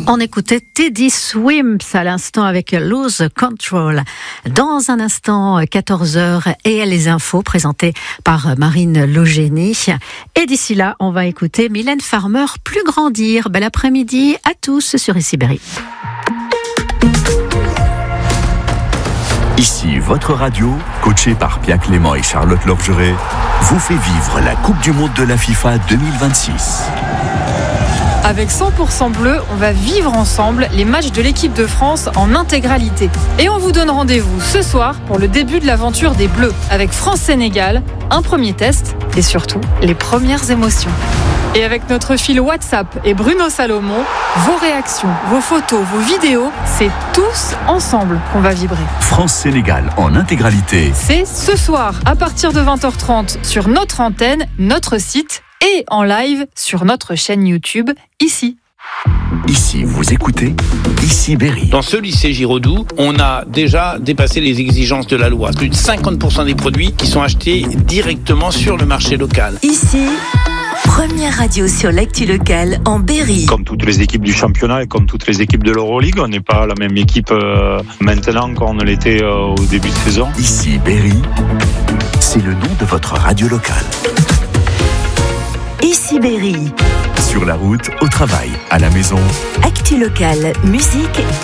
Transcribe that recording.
On écoutait Teddy Swims à l'instant avec Lose Control. Dans un instant, 14h et les infos présentées par Marine Logénie. Et d'ici là, on va écouter Mylène Farmer, Plus grandir. Bel après-midi à tous sur ICI Berry. Ici, votre radio, coachée par Pia Clément et Charlotte Lorgeret, vous fait vivre la Coupe du Monde de la FIFA 2026. Avec 100% bleu, on va vivre ensemble les matchs de l'équipe de France en intégralité. Et on vous donne rendez-vous ce soir pour le début de l'aventure des Bleus, avec France-Sénégal, un premier test et surtout les premières émotions. Et avec notre fil WhatsApp et Bruno Salomon, vos réactions, vos photos, vos vidéos, c'est tous ensemble qu'on va vibrer. France-Sénégal en intégralité. C'est ce soir à partir de 20h30 sur notre antenne, notre site et en live sur notre chaîne YouTube, ici. Ici, vous écoutez ICI Berry. Dans ce lycée Giraudoux, on a déjà dépassé les exigences de la loi. Plus de 50% des produits qui sont achetés directement sur le marché local. Ici, première radio sur l'actu locale en Berry. Comme toutes les équipes du championnat et comme toutes les équipes de l'Euroleague, on n'est pas la même équipe maintenant qu'on ne l'était au début de saison. ICI Berry, c'est le nom de votre radio locale. ICI Berry. Sur la route, au travail, à la maison. Actu locale, musique